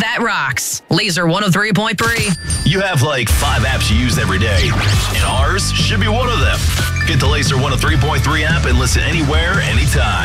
that rocks. Laser 103.3. You have like 5 apps you use every day, and ours should be one of them. Get the Laser 103.3 app and listen anywhere, anytime.